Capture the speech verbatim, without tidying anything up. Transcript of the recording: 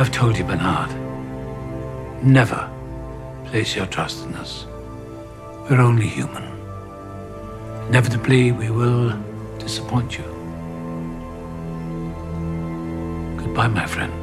I've told you, Bernard, never place your trust in us. We're only human. Inevitably, we will disappoint you. Goodbye, my friend.